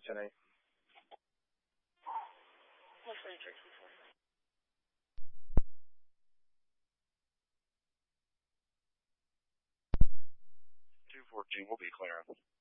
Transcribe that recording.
10-8. What furniture 214? 214 will be clearance.